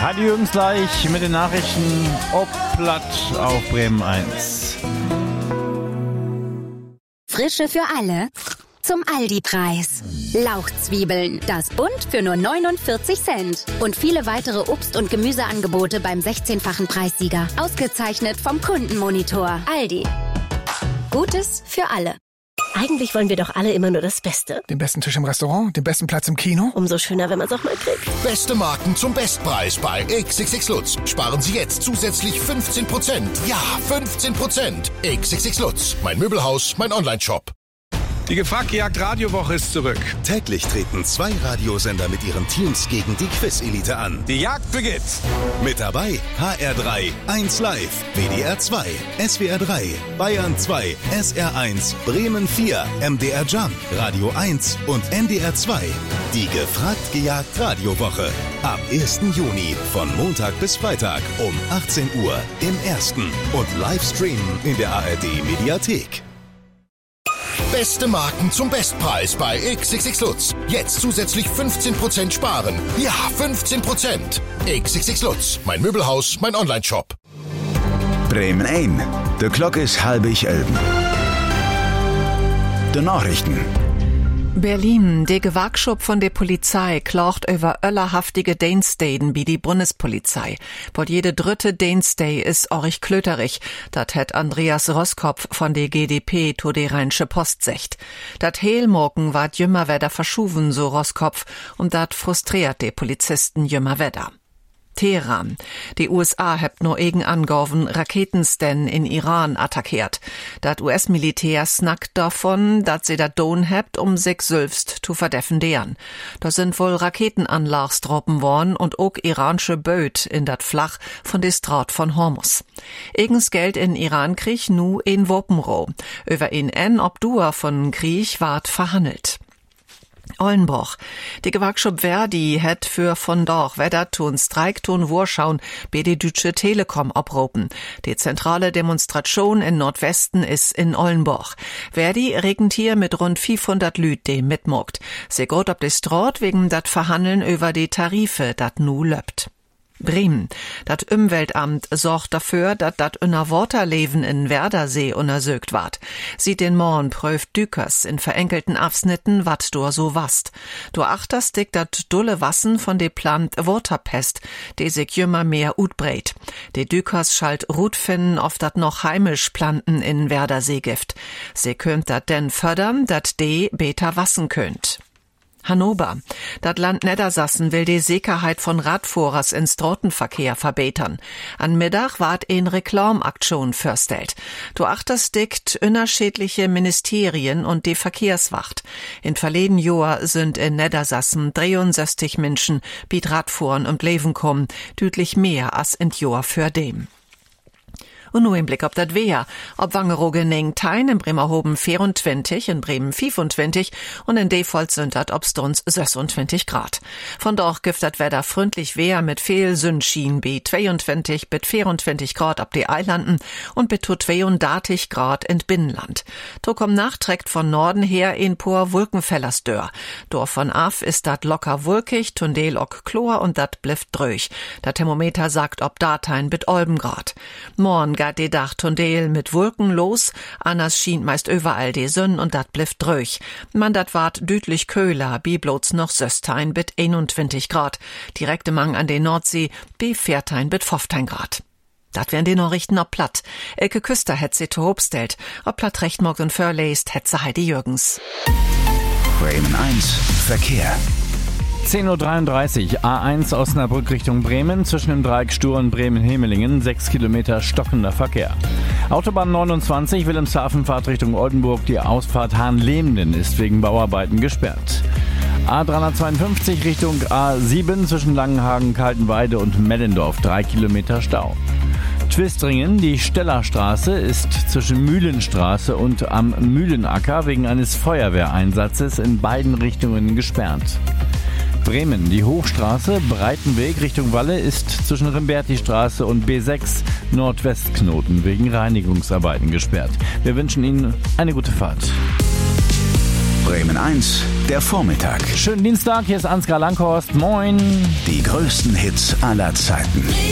Hadi Jürgens gleich mit den Nachrichten ob Platt auf Bremen 1. Frische für alle zum Aldi-Preis. Lauchzwiebeln, das Bund für nur 49 Cent. Und viele weitere Obst- und Gemüseangebote beim 16-fachen Preissieger. Ausgezeichnet vom Kundenmonitor. Aldi. Gutes für alle. Eigentlich wollen wir doch alle immer nur das Beste. Den besten Tisch im Restaurant, den besten Platz im Kino. Umso schöner, wenn man es auch mal kriegt. Beste Marken zum Bestpreis bei XXX Lutz. Sparen Sie jetzt zusätzlich 15%. Ja, 15%. XXX Lutz. Mein Möbelhaus, mein Onlineshop. Die Gefragt-Gejagt Radiowoche ist zurück. Täglich treten 2 Radiosender mit ihren Teams gegen die Quiz-Elite an. Die Jagd beginnt. Mit dabei HR3, 1 Live, WDR 2, SWR 3, Bayern 2, SR 1, Bremen 4, MDR Jump, Radio 1 und NDR 2. Die Gefragt-Gejagt Radiowoche. Ab 1. Juni von Montag bis Freitag um 18 Uhr im Ersten und Livestreamen in der ARD Mediathek. Beste Marken zum Bestpreis bei XXX Lutz. Jetzt zusätzlich 15% sparen. Ja, 15%. XXX Lutz. Mein Möbelhaus, mein Onlineshop. Bremen 1. De klok is 10:30. De Nachrichten. Berlin, der Gewerkschaft von der Polizei klagt über öllerhaftige Dienstdaten wie die Bundespolizei. Bald jede dritte Dienstday ist orich klöterig. Dat hat Andreas Roskopf von der GdP to der Rheinische Post secht. Dat Heelmorgen ward jümmer wedder verschuven, so Roskopf, und dat frustriert de Polizisten jümmer wedder. Teheran. Die USA hebt no egen angaven Raketensten in Iran attackiert. Dat US-Militär snackt davon, dat sie dat Don hebt, sich selbst zu verdefendieren. Da sind wohl Raketenanlags droppen worden und ook iranische Böt in dat Flach von de Straat von Hormuz. Egens Geld in Iran-Krieg nu in Wopenro. Über in Obdur von Krieg ward verhandelt. Ollenbroch. Die Gewerkschaft Verdi hat für von Dorch Wedderton Streikton Wurschauen bei die Deutsche Telekom abropen. Die zentrale Demonstration in Nordwesten ist in Ollenbroch. Verdi regnet hier mit rund 500 Lüt, die mitmogt. Sie geht ob die Straat wegen dat Verhandeln über die Tarife, dat nu löppt. Bremen. Dat Umweltamt sorgt dafür, dat Unterwaterleben in Werdersee untersucht ward. Sieht den Morgen prüft Dükers in verenkelten Abschnitten, wat do so wast. Do achterstick dat dulle Wassen von de Plant Waterpest, de sich jümmer mehr utbreit. De Dükers schalt Rutfinnen auf dat noch heimisch Planten in Werderseegift. Se könnt dat denn fördern, dat de beter wassen könnt. Hannover. Dat Land Niedersachsen will die Sicherheit von Radfahrers in Straßenverkehr verbessern. An Mittag ward ein Reklamaktion vorstellt. Du achterstickt unterschiedliche Ministerien und die Verkehrswacht. In verleden Jahr sind in Niedersachsen 63 Menschen, die Radfahren und Leben kommen, deutlich mehr als in Jahr für dem. Und nur im Blick auf das Wetter. Ob Wangerooge Nengtein in Bremerhoven 24, in Bremen 25 und in Default sind das obstons 26 Grad. Von dort gibt das Wetter freundlich Wehr mit viel Sonnenschein bei 22 bis 24 Grad ab die Eilanden und bis zu 32 Grad in Binnenland. To kommt nachträgt von Norden her in pur Wolkenfellersdör. Dor von af ist dat locker wolkig, Tundel ok Chlor und dat blifft dröch. Der Thermometer sagt ob Datein bis Olben Grad. Morgen geht die Dach Tundel mit Wolken los, anders schien meist überall die Sonne und dat blifft dröch. Man dat ward dütlich köhler, bi bloß noch Söstein bit 21 Grad. Direkte Mang an den Nordsee, bi Viertein bit 15 Grad. Dat wären die Nachrichten ob Platt. Elke Küster hätt sie zu hobstellt. Ob Platt recht morgen verlässt, hätt sie Heidi Jürgens. Bremen 1 Verkehr. 10:33 Uhr, A1 Osnabrück Richtung Bremen, zwischen dem Dreieck Stur und Bremen-Hemelingen, 6 Kilometer stockender Verkehr. Autobahn 29 Wilhelmshaven Fahrt Richtung Oldenburg, die Ausfahrt Hahn-Lehmden ist wegen Bauarbeiten gesperrt. A352 Richtung A7 zwischen Langenhagen, Kaltenweide und Mellendorf, 3 Kilometer Stau. Twistringen, die Stellerstraße ist zwischen Mühlenstraße und am Mühlenacker wegen eines Feuerwehreinsatzes in beiden Richtungen gesperrt. Bremen, die Hochstraße, Breitenweg Richtung Walle ist zwischen Rimberti-Straße und B6 Nordwestknoten wegen Reinigungsarbeiten gesperrt. Wir wünschen Ihnen eine gute Fahrt. Bremen 1, der Vormittag. Schönen Dienstag, hier ist Ansgar Langhorst. Moin. Die größten Hits aller Zeiten.